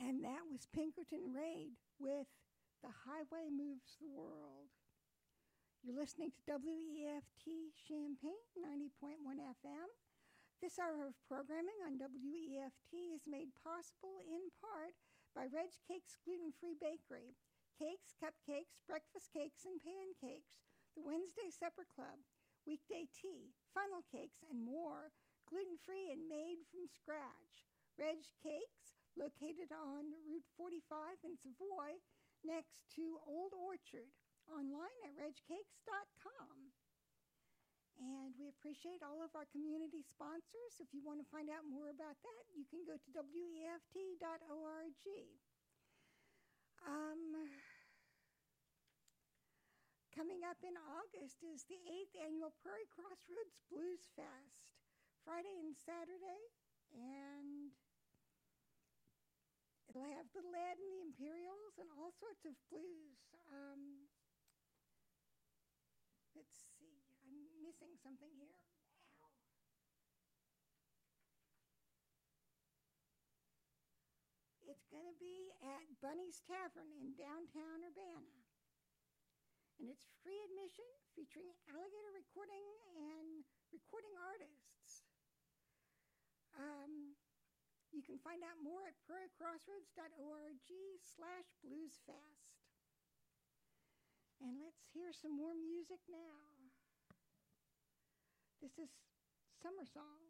And that was Pinkerton Raid with The Highway Moves the World. You're listening to WEFT Champaign, 90.1 FM. This hour of programming on WEFT is made possible in part by Reg Cakes Gluten-Free Bakery. Cakes, cupcakes, breakfast cakes, and pancakes. The Wednesday Supper Club. Weekday tea, funnel cakes, and more. Gluten-free and made from scratch. Reg Cakes, located on Route 45 in Savoy, next to Old Orchard. Online at regcakes.com. And we appreciate all of our community sponsors. If you want to find out more about that, you can go to weft.org. Coming up in August is the 8th annual Prairie Crossroads Blues Fest, Friday and Saturday, and it'll have Little Ed and the Imperials and all sorts of blues. Let's see, I'm missing something here. Ow. It's going to be at Bunny's Tavern in downtown Urbana. And it's free admission, featuring alligator recording and recording artists. You can find out more at prairiecrossroads.org/bluesfest. And let's hear some more music now. This is Summer Song.